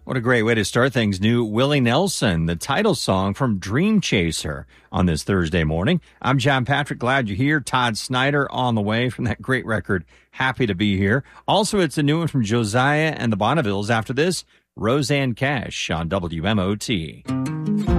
What a great way to start things. New Willie Nelson, the title song from Dream Chaser on this Thursday morning. I'm John Patrick. Glad you're here. Todd Snyder on the way from that great record. Happy to be here. Also, it's a new one from Josiah and the Bonnevilles. After this, Rosanne Cash on WMOT.